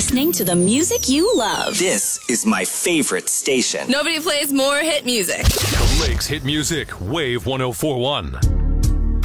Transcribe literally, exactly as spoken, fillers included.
listening to the music you love. This is my favorite station. Nobody plays more hit music. The Lakes Hit Music, Wave one oh four one.